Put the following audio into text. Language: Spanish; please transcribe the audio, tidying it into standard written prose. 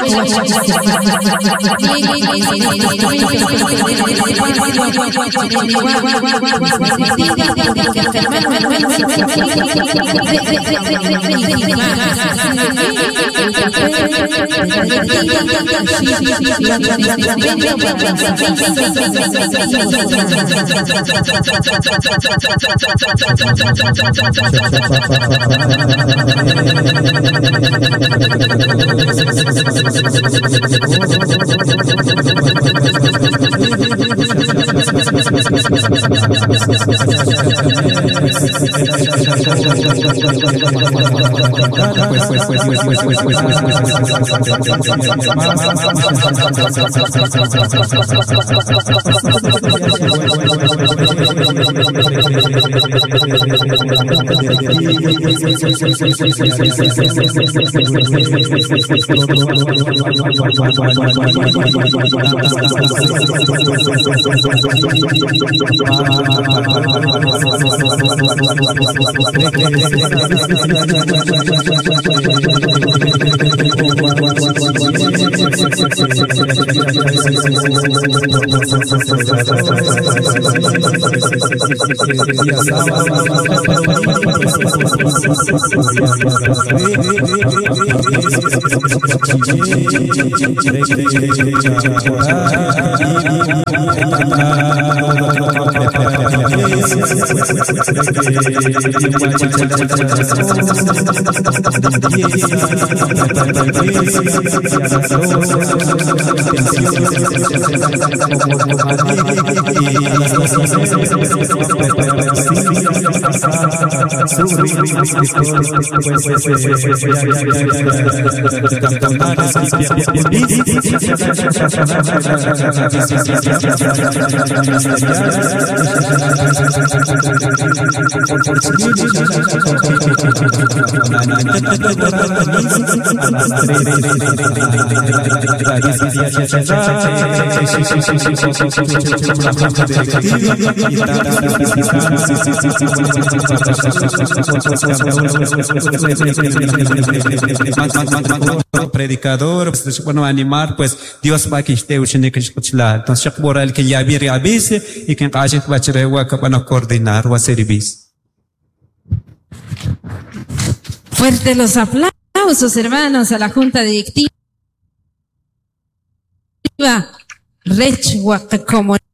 predicador, bueno, animar, pues Dios va a que esté usando que escuchar. Entonces, por el que ya viene a veces y que casi va a ser van a coordinar o a servir. Fuerte los aplausos, hermanos, a la Junta Directiva. Rech Huacacomo.